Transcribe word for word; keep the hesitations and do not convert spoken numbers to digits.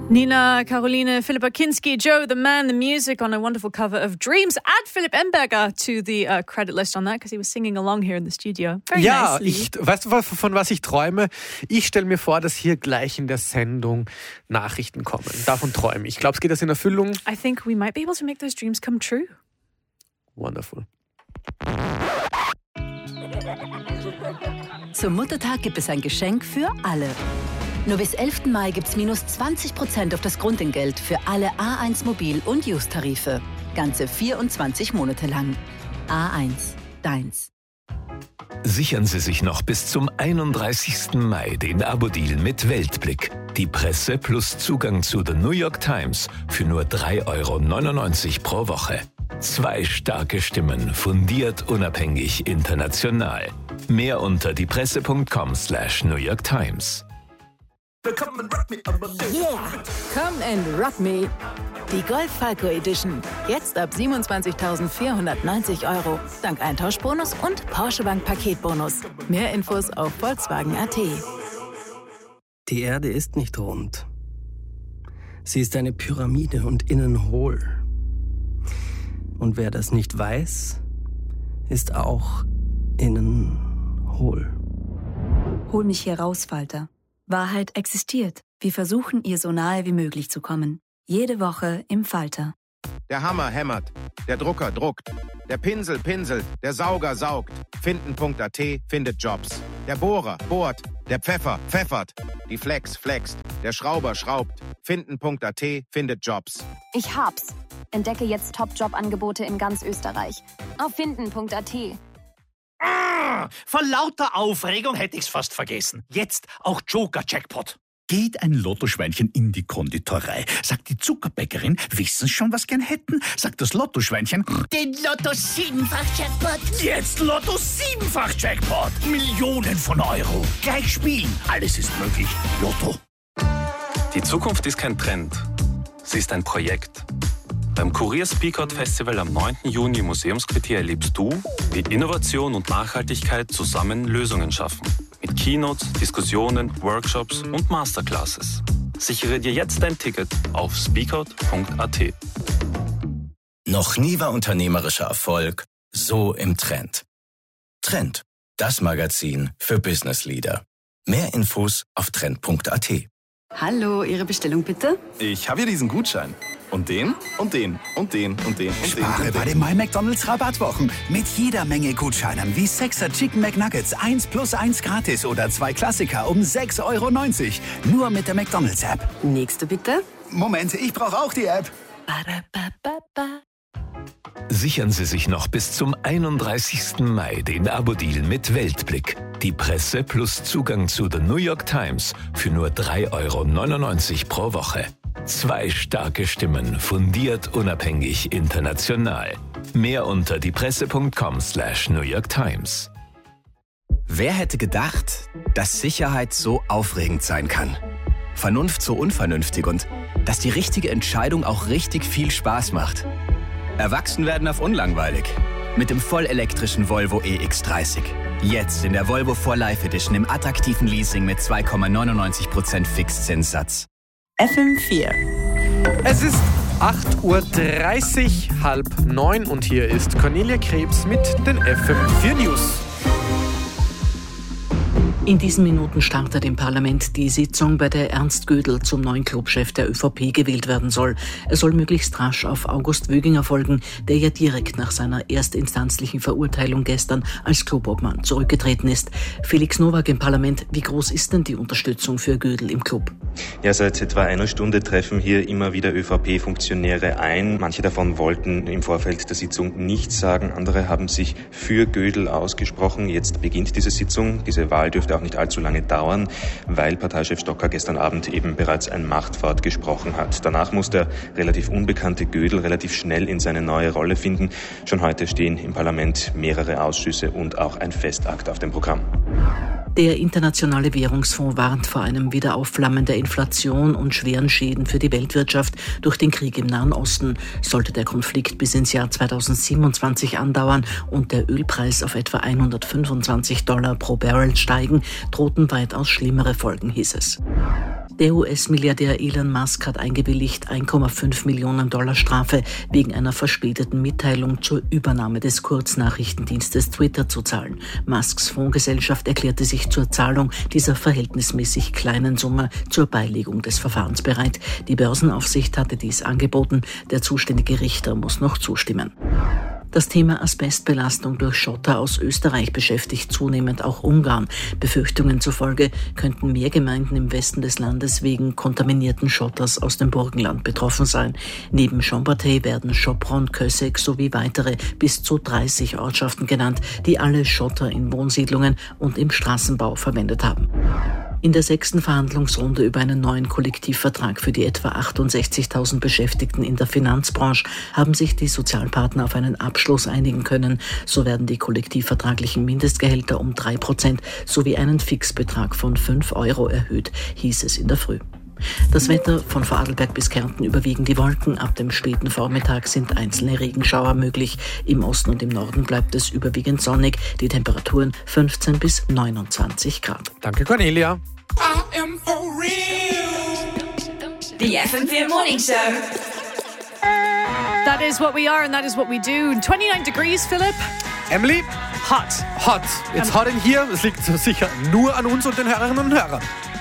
Nina, Caroline, Philippa Kinski, Joe, the man, the music on a wonderful cover of Dreams. Add Philipp Emberger to the uh, credit list on that because he was singing along here in the studio. Very ja, nicely. ich, weißt du, von was ich träume? Ich stelle mir vor, dass hier gleich in der Sendung Nachrichten kommen. Davon träume ich. Glaubst du, geht das in Erfüllung? I think we might be able to make those dreams come true. Wonderful. Zum Muttertag gibt es ein Geschenk für alle. Nur bis elften Mai gibt's minus zwanzig Prozent auf das Grundentgelt für alle A eins Mobil- und Use-Tarife. Ganze vierundzwanzig Monate lang. A eins, deins. Sichern Sie sich noch bis zum einunddreißigsten Mai den Abo-Deal mit Weltblick. Die Presse plus Zugang zu The New York Times für nur drei Euro neunundneunzig pro Woche. Zwei starke Stimmen, fundiert, unabhängig, international. Mehr unter diepresse.com slash New York Times. Yeah! Come and rock me! Die Golf Falco Edition. Jetzt ab siebenundzwanzigtausendvierhundertneunzig Euro. Dank Eintauschbonus und Porsche Bank Paketbonus. Mehr Infos auf Volkswagen Punkt at. Die Erde ist nicht rund. Sie ist eine Pyramide und innen hohl. Und wer das nicht weiß, ist auch innen hohl. Hol mich hier raus, Falter. Wahrheit existiert. Wir versuchen, ihr so nahe wie möglich zu kommen. Jede Woche im Falter. Der Hammer hämmert, der Drucker druckt, der Pinsel pinselt, der Sauger saugt. Finden Punkt at findet Jobs. Der Bohrer bohrt, der Pfeffer pfeffert, die Flex flext, der Schrauber schraubt. Finden Punkt at findet Jobs. Ich hab's. Entdecke jetzt Top-Job-Angebote in ganz Österreich. Auf finden Punkt at. Ah, vor lauter Aufregung hätte ich's fast vergessen. Jetzt auch Joker-Jackpot. Geht ein Lottoschweinchen in die Konditorei, sagt die Zuckerbäckerin, wissen schon, was gern hätten, sagt das Lottoschweinchen, Den Lotto-Siebenfach-Jackpot. jetzt Lotto-Siebenfach-Jackpot, Millionen von Euro, gleich spielen, alles ist möglich, Lotto. Die Zukunft ist kein Trend, sie ist ein Projekt. Beim Kurier Speakout Festival am neunten Juni im Museumsquartier erlebst du, wie Innovation und Nachhaltigkeit zusammen Lösungen schaffen. Mit Keynotes, Diskussionen, Workshops und Masterclasses. Sichere dir jetzt dein Ticket auf speakout Punkt at. Noch nie war unternehmerischer Erfolg so im Trend. Trend, das Magazin für Business Leader. Mehr Infos auf trend Punkt at. Hallo, Ihre Bestellung bitte? Ich habe hier diesen Gutschein. Und den, und den, und den, und den, und Spare den. Und bei den My McDonald's Rabattwochen. Mit jeder Menge Gutscheinen wie Sechser Chicken McNuggets eins plus eins gratis oder zwei Klassiker um sechs Euro neunzig. Nur mit der McDonald's App. Nächste bitte. Moment, ich brauche auch die App. Sichern Sie sich noch bis zum einunddreißigsten Mai den Abo-Deal mit Weltblick. Die Presse plus Zugang zu The New York Times für nur drei Euro neunundneunzig pro Woche. Zwei starke Stimmen, fundiert, unabhängig, international. Mehr unter diepresse.com slash New York Times. Wer hätte gedacht, dass Sicherheit so aufregend sein kann? Vernunft so unvernünftig und dass die richtige Entscheidung auch richtig viel Spaß macht. Erwachsen werden auf unlangweilig. Mit dem vollelektrischen Volvo E X dreißig. Jetzt in der Volvo four Life Edition im attraktiven Leasing mit zwei Komma neunundneunzig Prozent Fixzinssatz. F M vier. Es ist acht Uhr dreißig, halb neun und hier ist Cornelia Krebs mit den F M vier News. In diesen Minuten startet im Parlament die Sitzung, bei der Ernst Gödel zum neuen Clubchef der ÖVP gewählt werden soll. Er soll möglichst rasch auf August Wöginger folgen, der ja direkt nach seiner erstinstanzlichen Verurteilung gestern als Clubobmann zurückgetreten ist. Felix Nowak im Parlament, wie groß ist denn die Unterstützung für Gödel im Club? Ja, seit etwa einer Stunde treffen hier immer wieder ÖVP-Funktionäre ein. Manche davon wollten im Vorfeld der Sitzung nichts sagen, andere haben sich für Gödel ausgesprochen. Jetzt beginnt diese Sitzung. Diese Wahl dürfte auch nicht allzu lange dauern, weil Parteichef Stocker gestern Abend eben bereits ein Machtwort gesprochen hat. Danach muss der relativ unbekannte Gödel relativ schnell in seine neue Rolle finden. Schon heute stehen im Parlament mehrere Ausschüsse und auch ein Festakt auf dem Programm. Der Internationale Währungsfonds warnt vor einem Wiederaufflammen der Inflation und schweren Schäden für die Weltwirtschaft durch den Krieg im Nahen Osten. Sollte der Konflikt bis ins Jahr zweitausendsiebenundzwanzig andauern und der Ölpreis auf etwa hundertfünfundzwanzig Dollar pro Barrel steigen, drohten weitaus schlimmere Folgen, hieß es. Der U S-Milliardär Elon Musk hat eingewilligt, eins Komma fünf Millionen Dollar Strafe wegen einer verspäteten Mitteilung zur Übernahme des Kurznachrichtendienstes Twitter zu zahlen. Musks Fondsgesellschaft erklärte sich zur Zahlung dieser verhältnismäßig kleinen Summe zur Beilegung des Verfahrens bereit. Die Börsenaufsicht hatte dies angeboten. Der zuständige Richter muss noch zustimmen. Das Thema Asbestbelastung durch Schotter aus Österreich beschäftigt zunehmend auch Ungarn. Befürchtungen zufolge könnten mehr Gemeinden im Westen des Landes wegen kontaminierten Schotters aus dem Burgenland betroffen sein. Neben Szombathely werden Sopron, Kösek sowie weitere bis zu dreißig Ortschaften genannt, die alle Schotter in Wohnsiedlungen und im Straßenbau verwendet haben. In der sechsten Verhandlungsrunde über einen neuen Kollektivvertrag für die etwa achtundsechzigtausend Beschäftigten in der Finanzbranche haben sich die Sozialpartner auf einen Abschluss einigen können. So werden die kollektivvertraglichen Mindestgehälter um drei Prozent sowie einen Fixbetrag von fünf Euro erhöht, hieß es in der Früh. Das Wetter: von Vorarlberg bis Kärnten überwiegen die Wolken. Ab dem späten Vormittag sind einzelne Regenschauer möglich. Im Osten und im Norden bleibt es überwiegend sonnig. Die Temperaturen fünfzehn bis neunundzwanzig Grad. Danke, Cornelia. I am for real. The F M vier Morning Show. That is what we are and that is what we do. twenty-nine degrees, Philipp. Emily? Hot. Hot. It's hot in here. Es liegt sicher nur an uns und den Hörerinnen und Hörern.